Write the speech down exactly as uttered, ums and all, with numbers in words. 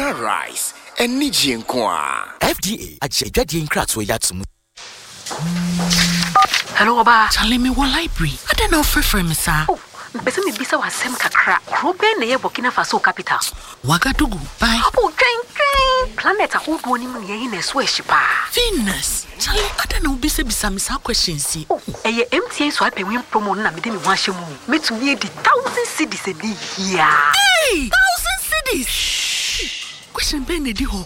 Ghana rice and Nijinkwa. F D A at Jadian Kratso Yatsum. Hello, Oba. Charlie me one library. I don't know for for me, sir. Oh, mpese me bisa wa sem kakra. Krobe na ye Burkina Faso capital. Wagadugu. Bye. Oh, train train. Planet a whole one in ye na so shipa. Venus. Charlie, I don't know bisa bisa me sa question si. Oh, eye M T N so ape win promo na me de me wan hye mu. Me to me di thousand cedis e di here. Hey, thousand cedis. Question ben e di ho.